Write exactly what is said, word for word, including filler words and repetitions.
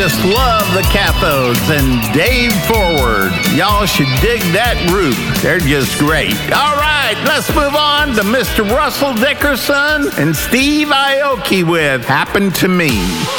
just love the Cathodes and Dave Forward. Y'all should dig that group. They're just great. All right, let's move on to Mister Russell Dickerson and Steve Aoki with Happened to Me.